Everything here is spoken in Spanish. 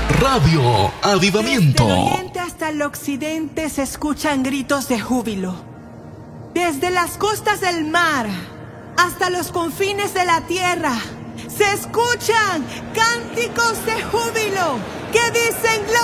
Radio Avivamiento. Desde el oriente hasta el occidente se escuchan gritos de júbilo. Desde las costas del mar hasta los confines de la tierra se escuchan cánticos de júbilo que dicen gloria